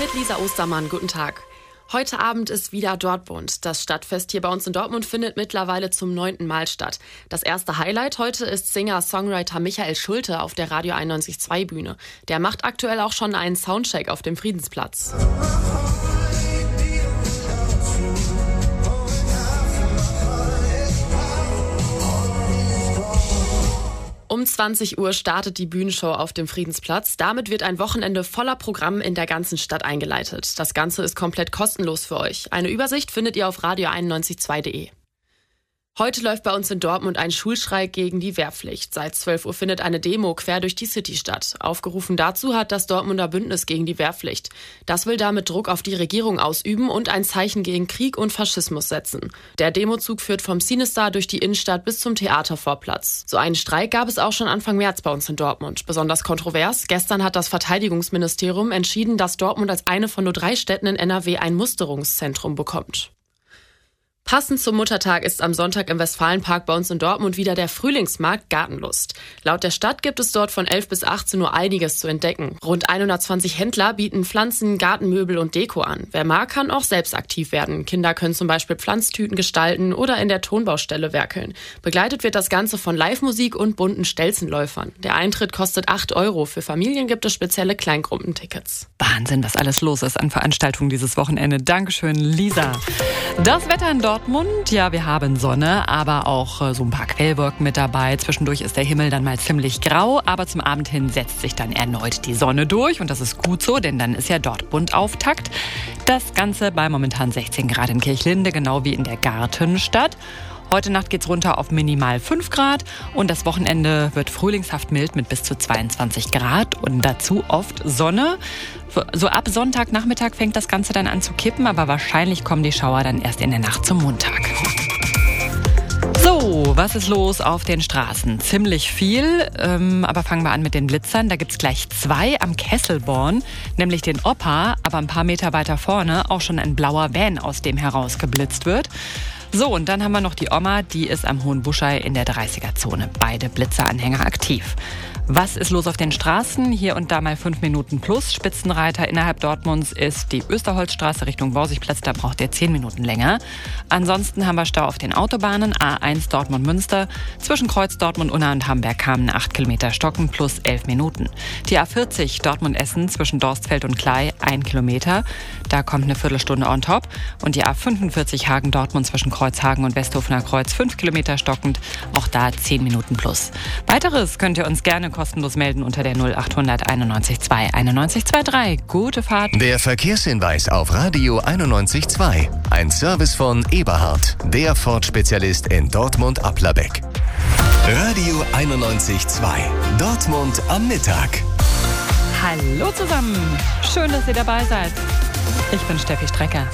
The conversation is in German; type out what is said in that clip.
mit Lisa Ostermann. Guten Tag. Heute Abend ist wieder Dortmund. Das Stadtfest hier bei uns in Dortmund findet mittlerweile zum 9. Mal statt. Das erste Highlight heute ist Singer-Songwriter Michael Schulte auf der Radio 91.2 Bühne. Der macht aktuell auch schon einen Soundcheck auf dem Friedensplatz. Um 20 Uhr startet die Bühnenshow auf dem Friedensplatz. Damit wird ein Wochenende voller Programm in der ganzen Stadt eingeleitet. Das Ganze ist komplett kostenlos für euch. Eine Übersicht findet ihr auf radio912.de. Heute läuft bei uns in Dortmund ein Schulstreik gegen die Wehrpflicht. Seit 12 Uhr findet eine Demo quer durch die City statt. Aufgerufen dazu hat das Dortmunder Bündnis gegen die Wehrpflicht. Das will damit Druck auf die Regierung ausüben und ein Zeichen gegen Krieg und Faschismus setzen. Der Demozug führt vom Cinestar durch die Innenstadt bis zum Theatervorplatz. So einen Streik gab es auch schon Anfang März bei uns in Dortmund. Besonders kontrovers: Gestern hat das Verteidigungsministerium entschieden, dass Dortmund als eine von nur 3 Städten in NRW ein Musterungszentrum bekommt. Passend zum Muttertag ist am Sonntag im Westfalenpark bei uns in Dortmund wieder der Frühlingsmarkt Gartenlust. Laut der Stadt gibt es dort von 11 bis 18 Uhr einiges zu entdecken. Rund 120 Händler bieten Pflanzen, Gartenmöbel und Deko an. Wer mag, kann auch selbst aktiv werden. Kinder können zum Beispiel Pflanztüten gestalten oder in der Tonbaustelle werkeln. Begleitet wird das Ganze von Live-Musik und bunten Stelzenläufern. Der Eintritt kostet 8 €. Für Familien gibt es spezielle Kleingruppentickets. Wahnsinn, was alles los ist an Veranstaltungen dieses Wochenende. Dankeschön, Lisa. Das Wetter in Dortmund, ja, wir haben Sonne, aber auch so ein paar Quellwolken mit dabei. Zwischendurch ist der Himmel dann mal ziemlich grau, aber zum Abend hin setzt sich dann erneut die Sonne durch. Und das ist gut so, denn dann ist ja Dortmund-Auftakt. Das Ganze bei momentan 16 Grad in Kirchlinde, genau wie in der Gartenstadt. Heute Nacht geht's runter auf minimal 5 Grad und das Wochenende wird frühlingshaft mild mit bis zu 22 Grad und dazu oft Sonne. So ab Sonntagnachmittag fängt das Ganze dann an zu kippen, aber wahrscheinlich kommen die Schauer dann erst in der Nacht zum Montag. So, was ist los auf den Straßen? Ziemlich viel, aber fangen wir an mit den Blitzern. Da gibt's gleich 2 am Kesselborn, nämlich den Opa, aber ein paar Meter weiter vorne auch schon ein blauer Van, aus dem herausgeblitzt wird. So, und dann haben wir noch die Oma, die ist am Hohen Buschei in der 30er-Zone. Beide Blitzeranhänger aktiv. Was ist los auf den Straßen? Hier und da mal 5 Minuten plus. Spitzenreiter innerhalb Dortmunds ist die Österholzstraße Richtung Borsigplatz. Da braucht ihr 10 Minuten länger. Ansonsten haben wir Stau auf den Autobahnen. A1 Dortmund-Münster. Zwischen Kreuz Dortmund-Unna und Hamberg-Kamen 8 Kilometer Stocken plus 11 Minuten. Die A40 Dortmund-Essen zwischen Dorstfeld und Klei 1 Kilometer. Da kommt eine Viertelstunde on top. Und die A45 Hagen-Dortmund zwischen Kreuzhagen und Westhofener Kreuz 5 Kilometer stockend. Auch da 10 Minuten plus. Weiteres könnt ihr uns gerne kostenlos melden unter der 0800 91 2 91 23. Gute Fahrt. Der Verkehrshinweis auf Radio 91.2. Ein Service von Eberhard, der Ford-Spezialist in Dortmund-Applerbeck. Radio 91.2. Dortmund am Mittag. Hallo zusammen. Schön, dass ihr dabei seid. Ich bin Steffi Strecker.